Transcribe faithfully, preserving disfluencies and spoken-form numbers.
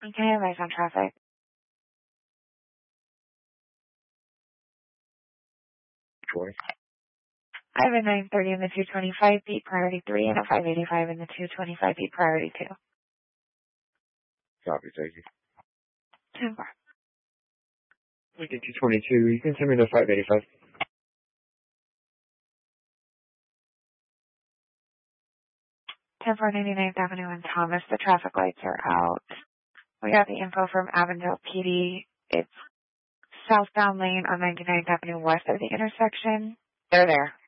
Okay, advice on traffic. Troy. I have a nine thirty in the two twenty-five beat priority three and a five eighty-five in the two twenty-five beat priority two. Copy, thank you. ten four. Lincoln two twenty-two, you can send me the five eighty-five. ten four ninety-ninth Avenue in Thomas, the traffic lights are out. We got the info from Avondale P D. It's southbound lane on ninety-ninth Avenue west of the intersection. They're there.